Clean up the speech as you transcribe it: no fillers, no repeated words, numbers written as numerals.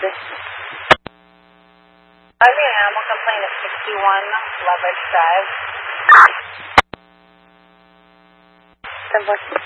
emergency? I have an animal complaint at 61 Lovett Drive. 10-4.